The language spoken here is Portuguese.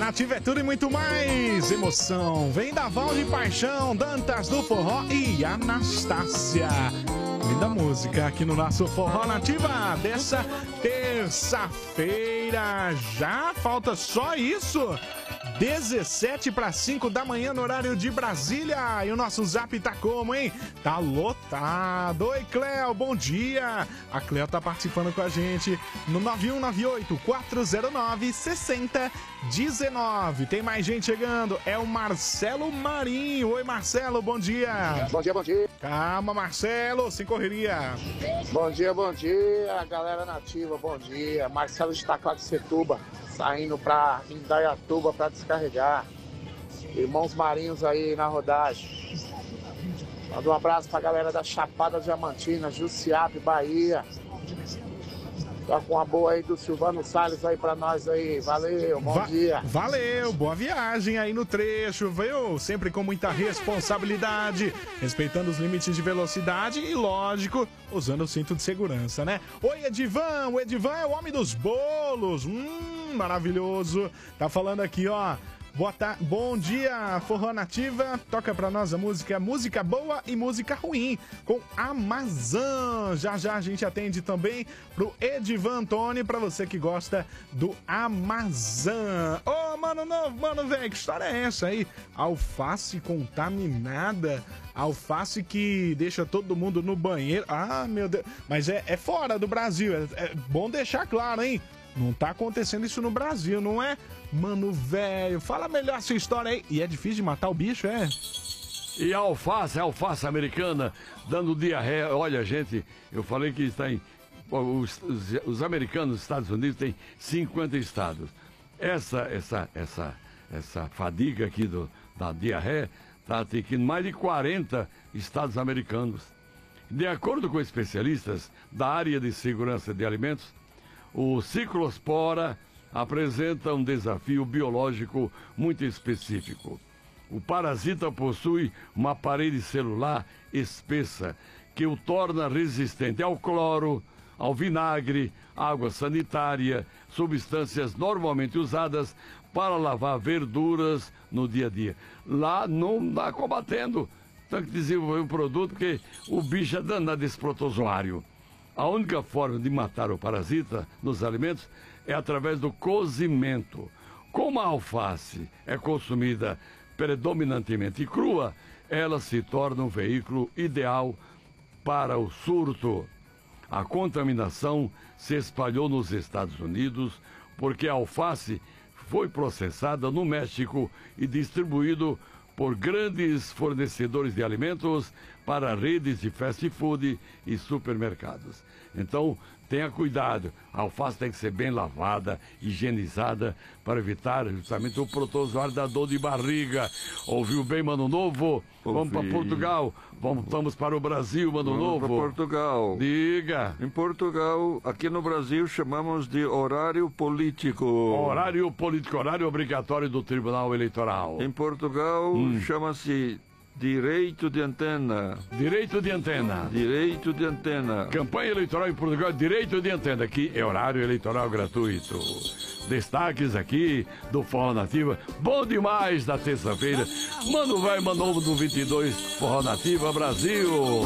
Nativa é tudo e muito mais emoção. Vem da Val de Paixão, Dantas do Forró e Anastácia. Linda música aqui no nosso Forró Nativa dessa terça-feira. Já falta só isso. 17 para 5 da manhã no horário de Brasília. E o nosso zap tá como, hein? Tá lotado. Oi, Cléo, bom dia. A Cléo tá participando com a gente no 9198-409-6019. Tem mais gente chegando. É o Marcelo Marinho. Oi, Marcelo, bom dia. Bom dia, bom dia. Calma, Marcelo, sem correria. Bom dia, galera nativa, bom dia. Marcelo de Itaquaquecetuba, saindo pra Indaiatuba pra descarregar. Irmãos Marinhos aí na rodagem. Manda um abraço pra galera da Chapada Diamantina, Jussiape, Bahia. Tá com uma boa aí do Silvano Salles aí pra nós aí. Valeu, bom dia. Valeu, boa viagem aí no trecho, viu? Sempre com muita responsabilidade, respeitando os limites de velocidade e, lógico, usando o cinto de segurança, né? Oi, Edivan, o Edivan é o homem dos bolos. Maravilhoso. Tá falando aqui, ó. Bom dia, Forró Nativa. Toca pra nós a música boa e música ruim, com Amazon. Já a gente atende também pro Edivan Antônio, pra você que gosta do Amazon. Ô, mano novo, mano velho, que história é essa aí? Alface contaminada, alface que deixa todo mundo no banheiro. Ah, meu Deus, mas é fora do Brasil, é bom deixar claro, hein? Não tá acontecendo isso no Brasil, não é? Mano, velho, fala melhor essa história aí. E é difícil de matar o bicho, é? E a alface americana, dando diarreia. Olha, gente, eu falei que está em... Os americanos dos Estados Unidos têm 50 estados. Essa fadiga aqui da diarreia está atingindo mais de 40 estados americanos. De acordo com especialistas da área de segurança de alimentos, o ciclospora apresenta um desafio biológico muito específico. O parasita possui uma parede celular espessa que o torna resistente ao cloro, ao vinagre, água sanitária, substâncias normalmente usadas para lavar verduras no dia a dia. Lá não está combatendo, tem que desenvolver um produto porque o bicho é danado desse protozoário. A única forma de matar o parasita nos alimentos é através do cozimento. Como a alface é consumida predominantemente crua, ela se torna um veículo ideal para o surto. A contaminação se espalhou nos Estados Unidos porque a alface foi processada no México e distribuído por grandes fornecedores de alimentos para redes de fast food e supermercados. Então, tenha cuidado, a alface tem que ser bem lavada, higienizada, para evitar justamente o protozoário da dor de barriga. Ouviu bem, Mano Novo? Vamos para Portugal, vamos para o Brasil, Mano Novo. Vamos para Portugal. Diga. Em Portugal, aqui no Brasil, chamamos de horário político. Horário político, horário obrigatório do Tribunal Eleitoral. Em Portugal, chama-se direito de antena. Direito de antena. Direito de antena. Campanha eleitoral em Portugal, direito de antena. Aqui é horário eleitoral gratuito. Destaques aqui do Forró Nativa. Bom demais da terça-feira. Mano vai, Mano Novo do 22, Forró Nativa Brasil.